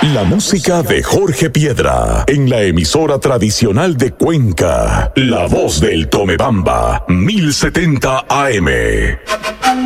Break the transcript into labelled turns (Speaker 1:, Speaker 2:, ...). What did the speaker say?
Speaker 1: La música de Jorge Piedra en la emisora tradicional de Cuenca, La Voz del Tomebamba, 1070 AM.